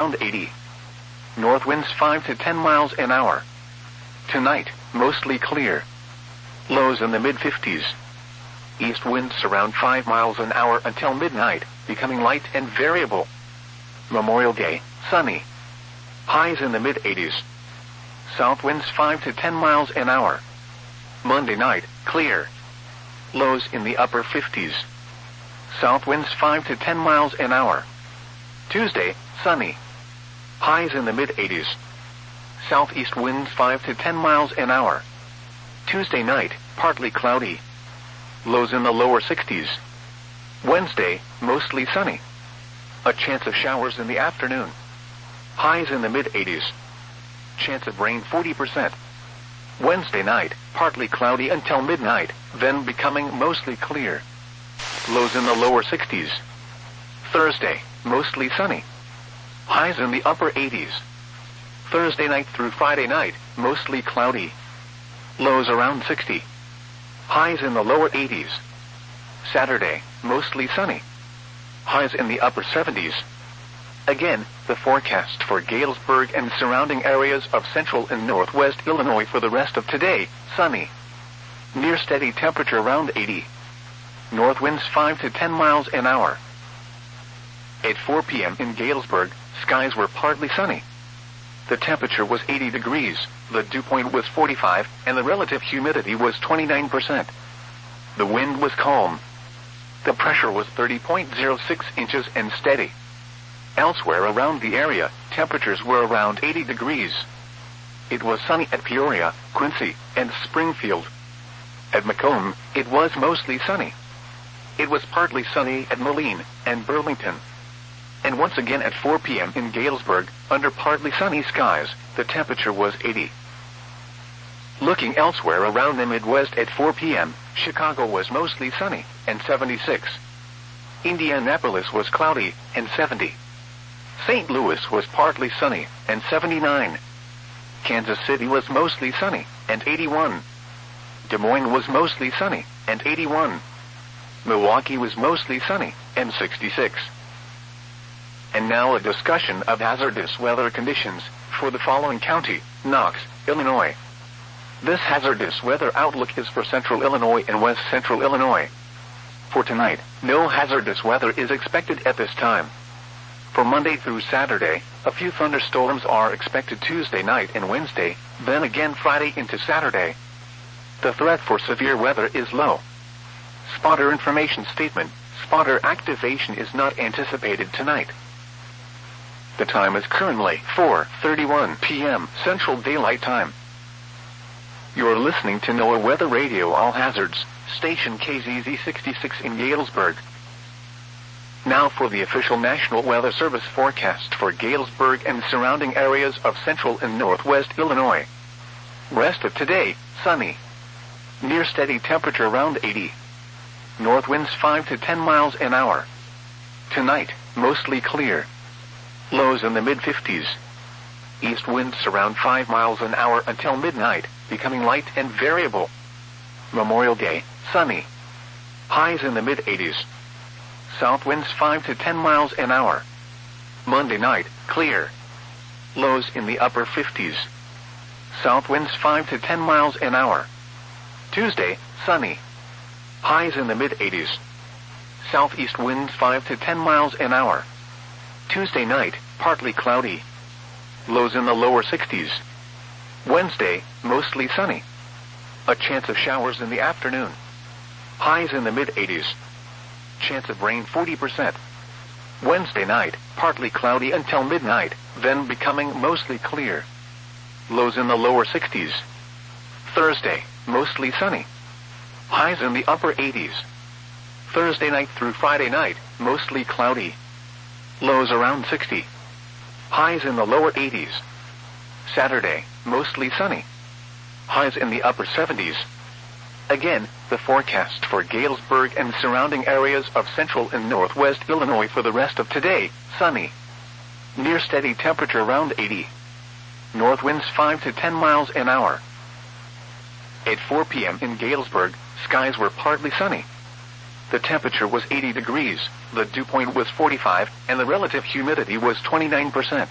around 80. North winds 5 to 10 miles an hour. Tonight, mostly clear. Lows in the mid-50s. East winds around 5 miles an hour until midnight, becoming light and variable. Memorial Day, sunny. Highs in the mid-80s. South winds 5 to 10 miles an hour. Monday night, clear. Lows in the upper 50s. South winds 5 to 10 miles an hour. Tuesday, sunny. Highs in the mid-80s. Southeast winds 5 to 10 miles an hour. Tuesday night, partly cloudy. Lows in the lower 60s. Wednesday, mostly sunny. A chance of showers in the afternoon. Highs in the mid-80s. Chance of rain 40%. Wednesday night, partly cloudy until midnight, then becoming mostly clear. Lows in the lower 60s. Thursday, mostly sunny. Highs in the upper 80s. Thursday night through Friday night, mostly cloudy. Lows around 60. Highs in the lower 80s. Saturday, mostly sunny. Highs in the upper 70s. Again, the forecast for Galesburg and surrounding areas of central and northwest Illinois for the rest of today, sunny. Near steady temperature around 80. North winds 5 to 10 miles an hour. At 4 p.m. in Galesburg, skies were partly sunny. The temperature was 80 degrees, the dew point was 45, and the relative humidity was 29%. The wind was calm. The pressure was 30.06 inches and steady. Elsewhere around the area, temperatures were around 80 degrees. It was sunny at Peoria, Quincy, and Springfield. At Macomb, it was mostly sunny. It was partly sunny at Moline and Burlington. And once again at 4 p.m. in Galesburg, under partly sunny skies, the temperature was 80. Looking elsewhere around the Midwest at 4 p.m., Chicago was mostly sunny, and 76. Indianapolis was cloudy, and 70. St. Louis was partly sunny, and 79. Kansas City was mostly sunny, and 81. Des Moines was mostly sunny, and 81. Milwaukee was mostly sunny, and 66. And now a discussion of hazardous weather conditions for the following county, Knox, Illinois. This hazardous weather outlook is for central Illinois and west central Illinois. For tonight, no hazardous weather is expected at this time. For Monday through Saturday, a few thunderstorms are expected Tuesday night and Wednesday, then again Friday into Saturday. The threat for severe weather is low. Spotter information statement: spotter activation is not anticipated tonight. The time is currently 4:31 p.m. Central Daylight Time. You're listening to NOAA Weather Radio All Hazards, station KZZ 66 in Galesburg. Now for the official National Weather Service forecast for Galesburg and surrounding areas of central and northwest Illinois. Rest of today, sunny. Near steady temperature around 80. North winds 5 to 10 miles an hour. Tonight, mostly clear. Lows in the mid-50s. East winds around 5 miles an hour until midnight, becoming light and variable. Memorial Day, sunny. Highs in the mid-80s. South winds 5 to 10 miles an hour. Monday night, clear. Lows in the upper 50s. South winds 5 to 10 miles an hour. Tuesday, sunny. Highs in the mid-80s. Southeast winds 5 to 10 miles an hour. Tuesday night, partly cloudy. Lows in the lower 60s. Wednesday, mostly sunny. A chance of showers in the afternoon. Highs in the mid-80s. Chance of rain 40%. Wednesday night, partly cloudy until midnight, then becoming mostly clear. Lows in the lower 60s. Thursday, mostly sunny. Highs in the upper 80s. Thursday night through Friday night, mostly cloudy. Lows around 60. Highs in the lower 80s. Saturday, mostly sunny. Highs in the upper 70s. Again, the forecast for Galesburg and surrounding areas of central and northwest Illinois for the rest of today, sunny. Near steady temperature around 80. North winds 5 to 10 miles an hour. At 4 p.m. in Galesburg, skies were partly sunny. The temperature was 80 degrees, the dew point was 45, and the relative humidity was 29%.